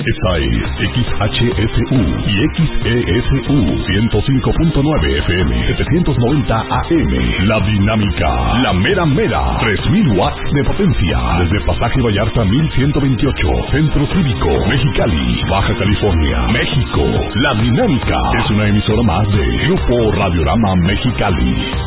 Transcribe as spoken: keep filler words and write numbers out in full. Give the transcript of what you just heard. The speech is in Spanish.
Esta es X H S U y X E S U ciento cinco punto nueve F M, setecientos noventa A M. La Dinámica, la mera mera, tres mil watts de potencia. Desde Pasaje Vallarta mil ciento veintiocho, Centro Cívico, Mexicali, Baja California, México. La Dinámica es una emisora más de Grupo Radiorama Mexicali.